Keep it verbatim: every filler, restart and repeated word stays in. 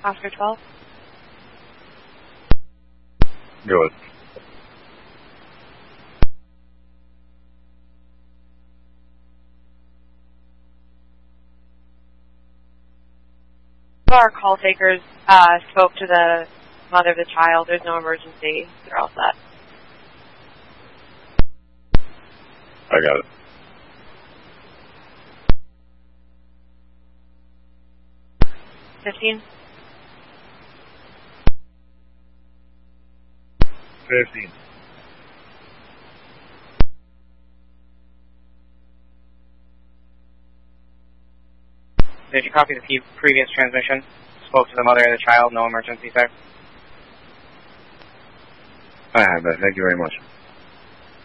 Oscar twelve. Good. Our call takers uh, spoke to the mother of the child. There's no emergency. They're all set. I got it. Fifteen. Fifteen. Did you copy the previous transmission? Spoke to the mother of the child, no emergency, sir? I have that. Thank you very much.